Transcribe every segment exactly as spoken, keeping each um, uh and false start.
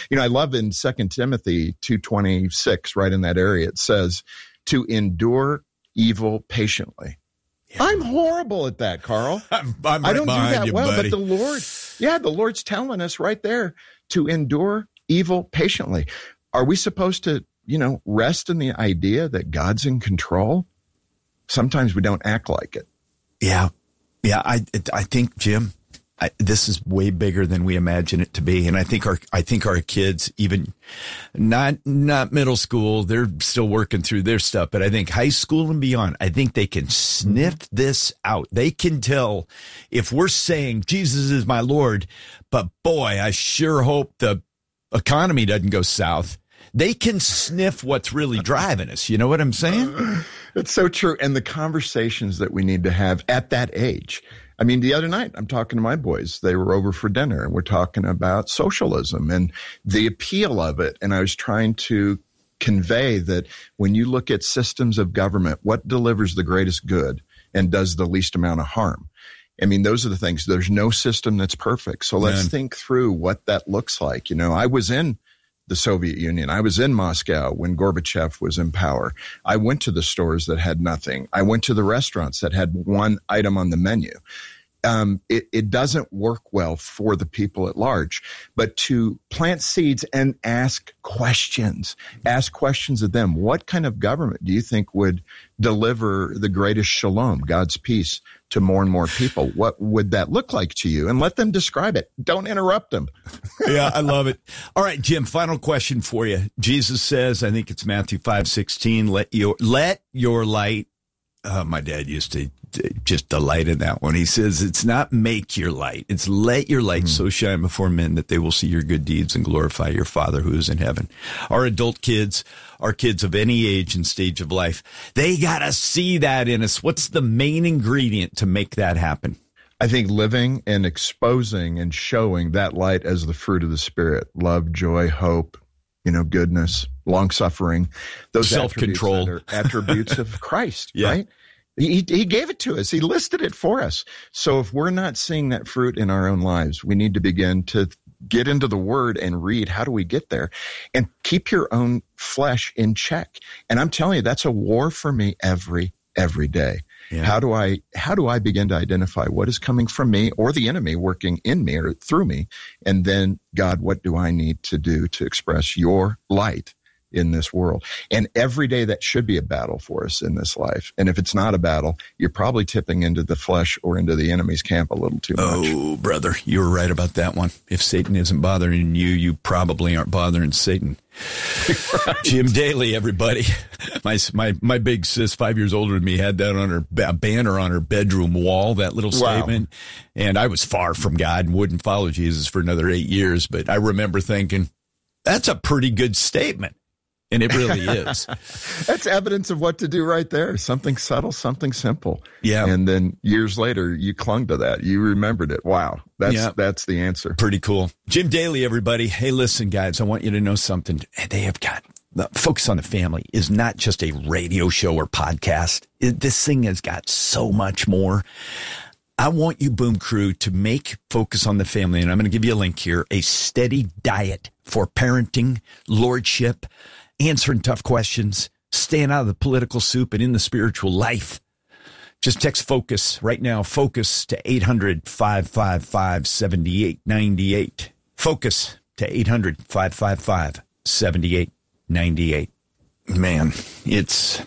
You know, I love in Second Timothy two twenty-six, right in that area, it says to endure evil patiently. Yeah. I'm horrible at that, Carl. I'm, I'm I don't right do that you, well, buddy. but the Lord, yeah, the Lord's telling us right there to endure evil patiently. Are we supposed to, you know, rest in the idea that God's in control? Sometimes we don't act like it. Yeah. Yeah. I, I think, Jim, I, this is way bigger than we imagine it to be. And I think our, I think our kids, even not, not middle school, they're still working through their stuff, but I think high school and beyond, I think they can sniff this out. They can tell if we're saying Jesus is my Lord, but boy, I sure hope the economy doesn't go south. They can sniff what's really driving us. You know what I'm saying? It's so true. And the conversations that we need to have at that age. I mean, the other night, I'm talking to my boys. They were over for dinner, and we're talking about socialism and the appeal of it. And I was trying to convey that when you look at systems of government, what delivers the greatest good and does the least amount of harm? I mean, those are the things. There's no system that's perfect. So let's Man. think through what that looks like. You know, I was in the Soviet Union. I was in Moscow when Gorbachev was in power. I went to the stores that had nothing. I went to the restaurants that had one item on the menu. Um, it, it doesn't work well for the people at large, but to plant seeds and ask questions, ask questions of them. What kind of government do you think would deliver the greatest shalom, God's peace, to more and more people? What would that look like to you? And let them describe it. Don't interrupt them. Yeah, I love it. All right, Jim, final question for you. Jesus says, I think it's Matthew five sixteen, let your, let your light, uh, my dad used to just delight in that one. He says, it's not make your light. It's let your light mm-hmm. so shine before men that they will see your good deeds and glorify your Father who is in heaven. Our adult kids, our kids of any age and stage of life, they got to see that in us. What's the main ingredient to make that happen? I think living and exposing and showing that light as the fruit of the Spirit, love, joy, hope, you know, goodness, long suffering, those self-control attributes, that are attributes of Christ, yeah. right? He, he gave it to us. He listed it for us. So if we're not seeing that fruit in our own lives, we need to begin to get into the Word and read. How do we get there? And keep your own flesh in check. And I'm telling you, that's a war for me every, every day. Yeah. How do I, how do I begin to identify what is coming from me or the enemy working in me or through me? And then, God, what do I need to do to express your light in this world? And every day that should be a battle for us in this life. And if it's not a battle, you're probably tipping into the flesh or into the enemy's camp a little too much. Oh, brother, you were right about that one. If Satan isn't bothering you, you probably aren't bothering Satan. Right. Jim Daly, everybody. My my my big sis, five years older than me, had that on her a banner on her bedroom wall, that little statement. Wow. And I was far from God and wouldn't follow Jesus for another eight years. But I remember thinking, that's a pretty good statement. And it really is. That's evidence of what to do right there. Something subtle, something simple. Yeah. And then years later, you clung to that. You remembered it. Wow. That's yeah. that's the answer. Pretty cool. Jim Daly, everybody. Hey, listen, guys, I want you to know something. They have got the Focus on the Family is not just a radio show or podcast. It, this thing has got so much more. I want you, Boom Crew, to make Focus on the Family, and I'm going to give you a link here, a steady diet for parenting, lordship, answering tough questions, staying out of the political soup and in the spiritual life. Just text FOCUS right now, FOCUS to eight hundred, five five five, seven eight nine eight. FOCUS to eight hundred, five five five, seven eight nine eight. Man, it's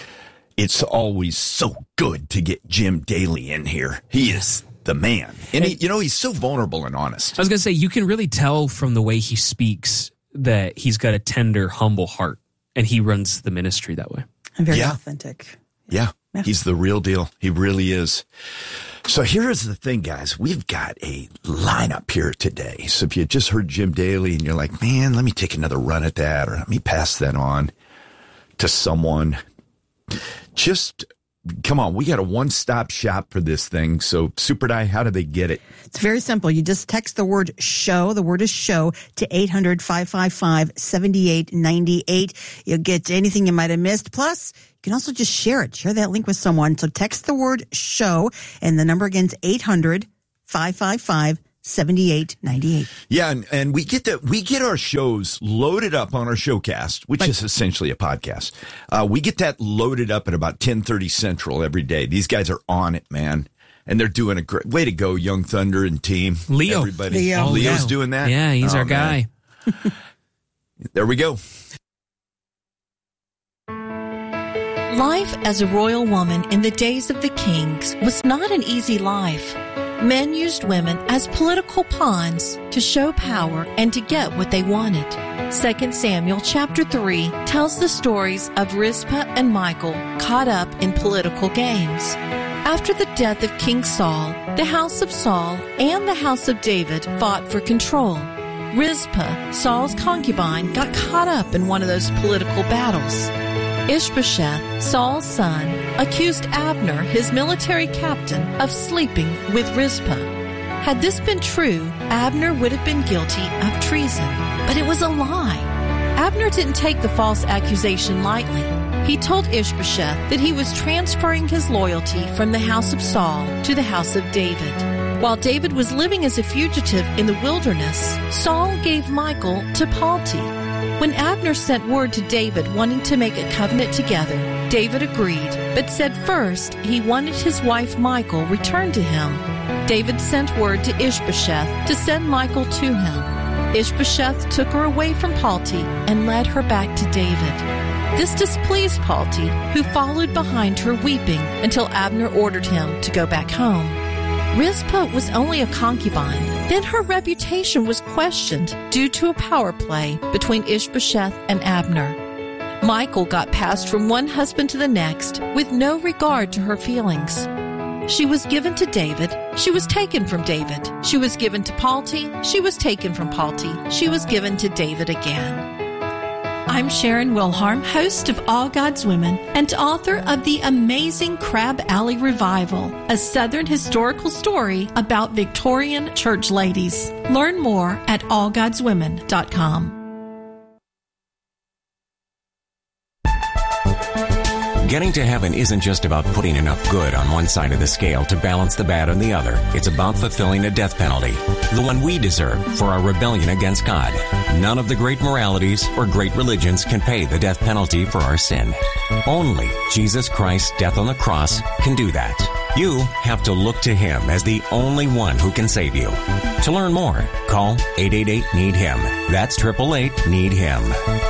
it's always so good to get Jim Daly in here. He is the man. And, he, you know, he's so vulnerable and honest. I was going to say, you can really tell from the way he speaks that he's got a tender, humble heart, and he runs the ministry that way. And very yeah. authentic. Yeah. yeah, he's the real deal. He really is. So here's the thing, guys. We've got a lineup here today. So if you just heard Jim Daly and you're like, man, let me take another run at that, or let me pass that on to someone, just come on. We got a one-stop shop for this thing. So Super Di, how do they get it? It's very simple. You just text the word show. The word is show to eight hundred, five five five, seven eight nine eight. You'll get anything you might have missed. Plus, you can also just share it. Share that link with someone. So text the word show, and the number again is eight hundred, five five five, seventy-eight ninety-eight. Yeah, and, and we get the, we get our shows loaded up on our Showcast, which Like, is essentially a podcast. Uh, we get that loaded up at about ten thirty Central every day. These guys are on it, man. And they're doing a great way to go, Young Thunder and team. Leo. Everybody. Leo. Oh, Leo's yeah. doing that? Yeah, he's Oh, our man. guy. There we go. Life as a royal woman in the days of the kings was not an easy life. Men used women as political pawns to show power and to get what they wanted. Second Samuel chapter three tells the stories of Rizpah and Michal caught up in political games. After the death of King Saul, the house of Saul and the house of David fought for control. Rizpah, Saul's concubine, got caught up in one of those political battles. Ishbosheth, Saul's son, accused Abner, his military captain, of sleeping with Rizpah. Had this been true, Abner would have been guilty of treason. But it was a lie. Abner didn't take the false accusation lightly. He told Ishbosheth that he was transferring his loyalty from the house of Saul to the house of David. While David was living as a fugitive in the wilderness, Saul gave Michal to Palti. When Abner sent word to David wanting to make a covenant together, David agreed, but said first he wanted his wife Michal returned to him. David sent word to Ishbosheth to send Michal to him. Ishbosheth took her away from Palti and led her back to David. This displeased Palti, who followed behind her weeping until Abner ordered him to go back home. Rizpah was only a concubine. Then her reputation was questioned due to a power play between Ishbosheth and Abner. Michal got passed from one husband to the next with no regard to her feelings. She was given to David. She was taken from David. She was given to Palti. She was taken from Palti. She was given to David again. I'm Sharon Wilharm, host of All God's Women and author of the amazing Crab Alley Revival, a Southern historical story about Victorian church ladies. Learn more at all gods women dot com. Getting to heaven isn't just about putting enough good on one side of the scale to balance the bad on the other. It's about fulfilling a death penalty, the one we deserve for our rebellion against God. None of the great moralities or great religions can pay the death penalty for our sin. Only Jesus Christ's death on the cross can do that. You have to look to Him as the only one who can save you. To learn more, call eight eight eight, need him. That's eight eight eight, need him.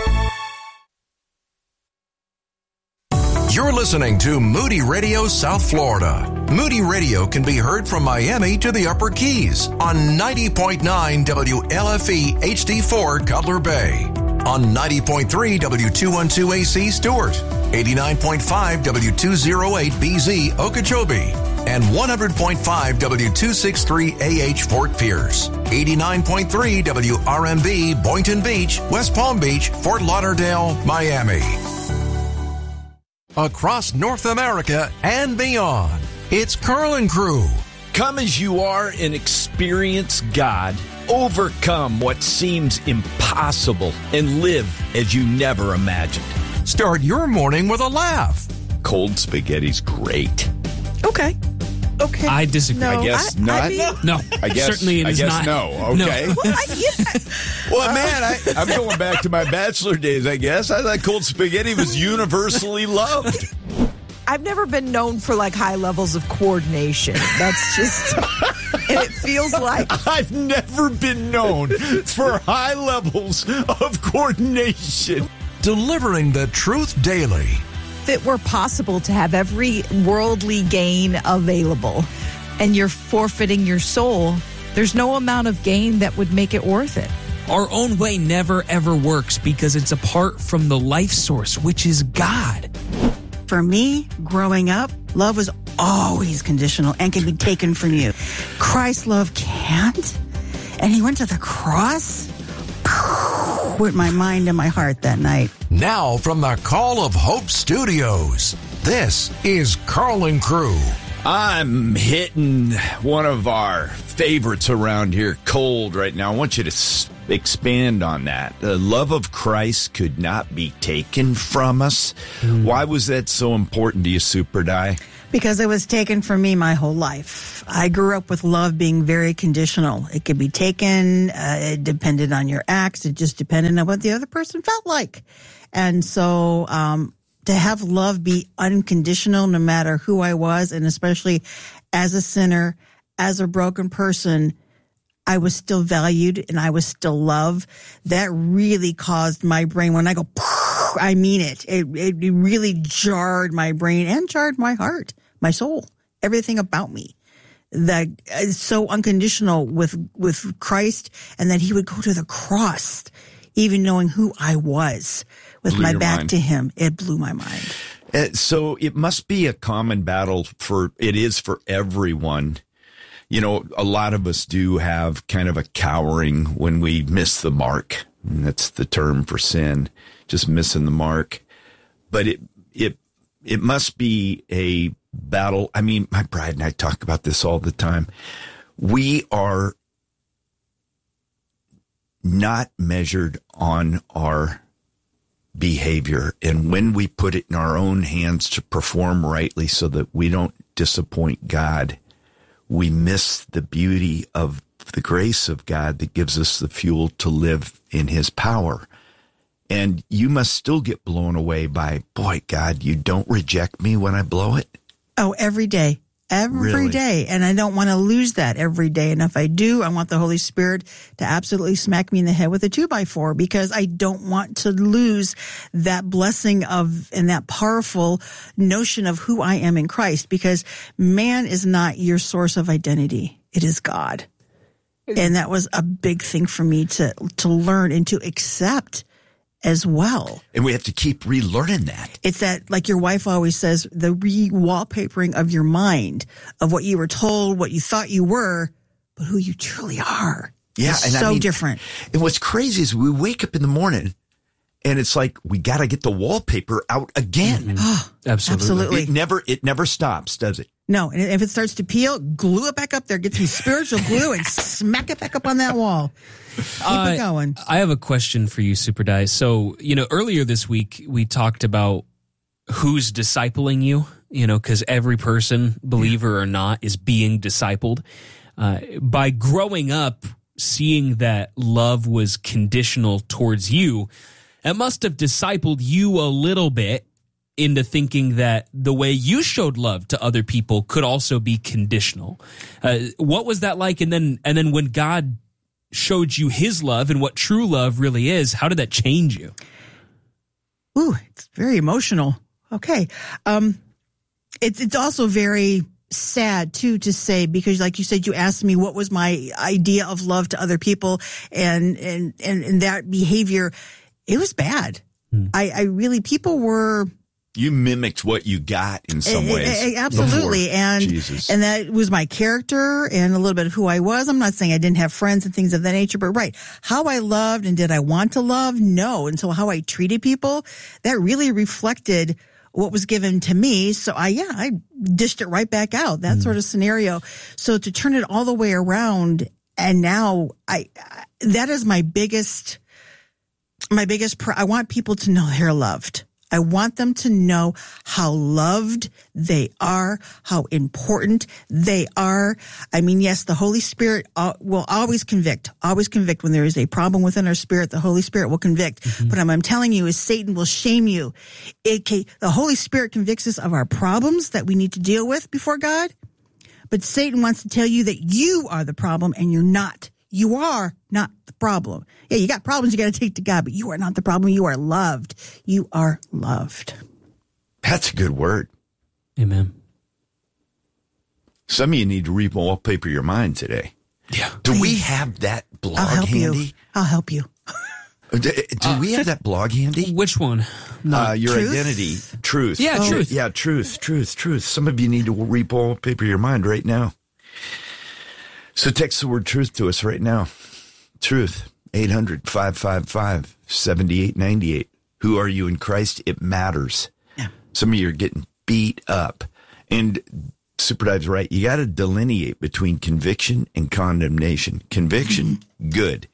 You're listening to Moody Radio South Florida. Moody Radio can be heard from Miami to the Upper Keys on ninety point nine W L F E H D four Cutler Bay, on ninety point three W two twelve A C Stewart, eighty-nine point five W two oh eight B Z Okeechobee, and one hundred point five W two sixty-three A H Fort Pierce, eighty-nine point three W R M B Boynton Beach, West Palm Beach, Fort Lauderdale, Miami. Across North America and beyond, it's Carl and Crew. Come as you are and experience God. Overcome what seems impossible and live as you never imagined. Start your morning with a laugh. Cold spaghetti's great. Okay. Okay. I disagree. No, I guess I- not. I mean- No, I guess, certainly it I is guess not. no. Okay. No. Well, I, yeah. Well, man, I, I'm going back to my bachelor days, I guess. I thought cold spaghetti was universally loved. I've never been known for like high levels of coordination. That's just, and it feels like I've never been known for high levels of coordination. Delivering the truth daily. if it were possible to have every worldly gain available and you're forfeiting your soul, there's no amount of gain that would make it worth it. Our own way never, ever works because it's apart from the life source, which is God. For me, growing up, love was always conditional and can be taken from you. Christ's love can't. And he went to the cross with my mind and my heart that night. Now from the Call of Hope Studios, this is Carl and Crew. I'm hitting one of our favorites around here cold right now. I want you to expand on that. The love of Christ could not be taken from us. Mm. Why was that so important to you, Super Di? Because it was taken from me my whole life. I grew up with love being very conditional. It could be taken. Uh, it depended on your acts. It just depended on what the other person felt like. And so um, to have love be unconditional no matter who I was, and especially as a sinner, as a broken person, I was still valued and I was still loved. That really caused my brain, when I go, I mean it. It, it really jarred my brain and jarred my heart, my soul, everything about me. That is so unconditional with, with Christ, and that he would go to the cross, even knowing who I was, with blew my back mind. to him. It blew my mind. Uh, so it must be a common battle for, it is for everyone. You know, a lot of us do have kind of a cowering when we miss the mark. And that's the term for sin, just missing the mark. But it, it, it must be a battle. I mean, my bride and I talk about this all the time. We are not measured on our behavior. And when we put it in our own hands to perform rightly so that we don't disappoint God, we miss the beauty of the grace of God that gives us the fuel to live in his power. And you must still get blown away by, boy, God, you don't reject me when I blow it. Oh, every day. Every Really? day. And I don't want to lose that every day. And if I do, I want the Holy Spirit to absolutely smack me in the head with a two by four, because I don't want to lose that blessing of, and that powerful notion of who I am in Christ, because man is not your source of identity. It is God. And that was a big thing for me to, to learn and to accept as well. And we have to keep relearning that. It's that, like your wife always says, the re-wallpapering of your mind, of what you were told, what you thought you were, but who you truly are. Yeah. It's And so I mean, different. And what's crazy is we wake up in the morning and it's like, we got to get the wallpaper out again. Mm-hmm. Oh, Absolutely. absolutely. It never, it never stops, does it? No, and if it starts to peel, glue it back up there. Get some spiritual glue and smack it back up on that wall. Keep Uh, it going. I have a question for you, Super Di. So, you know, earlier this week, we talked about who's discipling you, you know, because every person, believer or not, is being discipled. Uh, by growing up, seeing that love was conditional towards you, it must have discipled you a little bit into thinking that the way you showed love to other people could also be conditional. Uh, what was that like? And then, and then when God showed you his love and what true love really is, how did that change you? Ooh, it's very emotional. Okay. Um, it's, it's also very sad too to say, because like you said, you asked me what was my idea of love to other people, and, and, and, and that behavior, it was bad. Hmm. I, I really, people were, You mimicked what you got in some ways. A, a, absolutely. And, Jesus. and that was my character and a little bit of who I was. I'm not saying I didn't have friends and things of that nature, but right. How I loved and did I want to love? No. And so how I treated people, that really reflected what was given to me. So I, yeah, I dished it right back out, that mm. sort of scenario. So to turn it all the way around, and now I, I that is my biggest, my biggest, pr- I want people to know they're loved. I want them to know how loved they are, how important they are. I mean, yes, the Holy Spirit will always convict, always convict. When there is a problem within our spirit, the Holy Spirit will convict. Mm-hmm. But what I'm telling you is Satan will shame you. It can, the Holy Spirit convicts us of our problems that we need to deal with before God. But Satan wants to tell you that you are the problem and you're not. You are not the problem. Yeah, you got problems you got to take to God, but you are not the problem. You are loved. You are loved. That's a good word. Amen. Some of you need to re-wallpaper your mind today. Yeah. Do Please. we have that blog I'll help handy? you. I'll help you. Do, do uh, we have that blog handy? Which one? Uh, your Truth? identity. Truth. Yeah, oh, truth. Yeah, truth, truth, truth. Some of you need to re-wallpaper your mind right now. So text the word truth to us right now. Truth, eight hundred, five five five, seven eight nine eight. Who are you in Christ? It matters. Yeah. Some of you are getting beat up. And Superdive's right. You got to delineate between conviction and condemnation. Conviction, mm-hmm. good.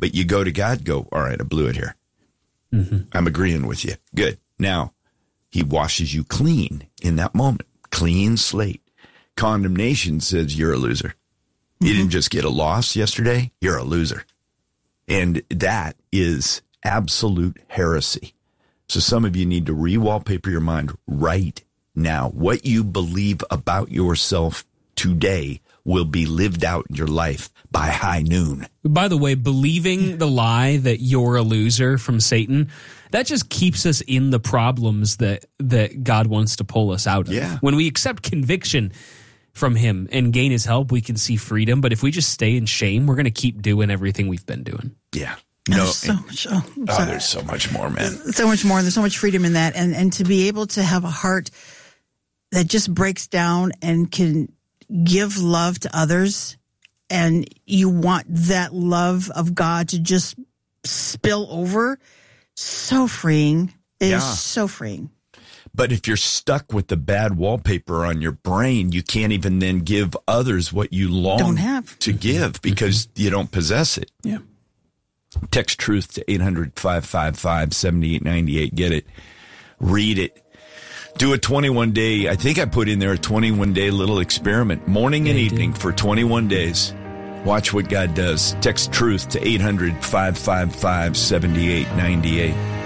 But you go to God, go, all right, I blew it here. Mm-hmm. I'm agreeing with you. Good. Now, he washes you clean in that moment. Clean slate. Condemnation says you're a loser. Mm-hmm. You didn't just get a loss yesterday. You're a loser. And that is absolute heresy. So some of you need to re-wallpaper your mind right now. What you believe about yourself today will be lived out in your life by high noon. By the way, believing the lie that you're a loser from Satan, that just keeps us in the problems that, that God wants to pull us out of. Yeah. When we accept conviction from him and gain his help, we can see freedom. But if we just stay in shame, we're going to keep doing everything we've been doing. Yeah. No, No, there's so much. Oh, oh, there's so much more, man. So much more. There's so much freedom in that, and and to be able to have a heart that just breaks down and can give love to others, and you want that love of God to just spill over. So freeing. It Yeah. is so freeing. But if you're stuck with the bad wallpaper on your brain, you can't even then give others what you long Don't have. to give because you don't possess it. Yeah. Text truth to eight hundred, five five five, seven eight nine eight. Get it. Read it. Do a twenty-one day, I think I put in there a twenty-one day little experiment, morning and Yeah, you evening did. for twenty-one days. Watch what God does. Text truth to eight hundred, five five five, seven eight nine eight.